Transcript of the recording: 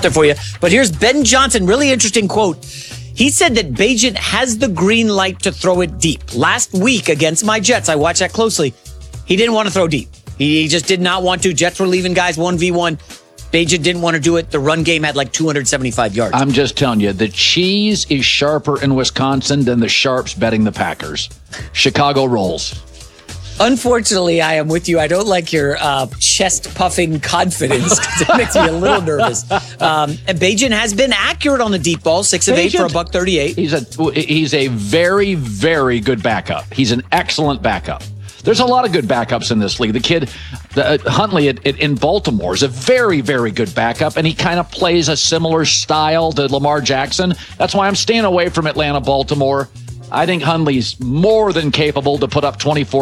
there for you. But here's Ben Johnson, really interesting quote. He said that Bagent has the green light to throw it deep. Last week against my Jets, I watched that closely. He didn't want to throw deep. He just did not want to. Jets were leaving guys 1v1. Bagent didn't want to do it. The run game had like 275 yards. I'm just telling you, the cheese is sharper in Wisconsin than the sharps betting the Packers. Chicago rolls. Unfortunately, I am with you. I don't like your chest-puffing confidence because it makes me a little nervous. And Bagent has been accurate on the deep ball, 6 of 8 for $138. He's a very, very good backup. He's an excellent backup. There's a lot of good backups in this league. The kid, Huntley in Baltimore, is a very, very good backup, and he kind of plays a similar style to Lamar Jackson. That's why I'm staying away from Atlanta, Baltimore. I think Huntley's more than capable to put up 24